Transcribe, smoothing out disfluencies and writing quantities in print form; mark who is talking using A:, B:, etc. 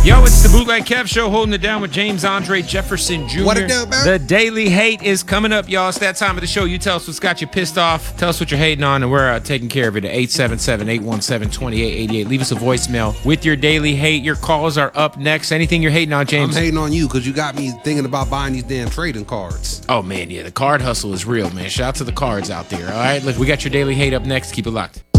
A: Yo, it's the Bootleg Kev Show, holding it down with James Andre Jefferson Jr.
B: What it do, man?
A: The Daily Hate is coming up, y'all. It's that time of the show. You tell us what's got you pissed off. Tell us what you're hating on, and we're taking care of it at 877-817-2888. Leave us a voicemail with your Daily Hate. Your calls are up next. Anything you're hating on, James?
B: I'm hating on you because you got me thinking about buying these damn trading cards.
A: Oh, man, yeah. The card hustle is real, man. Shout out to the cards out there, all right? Look, we got your Daily Hate up next. Keep it locked.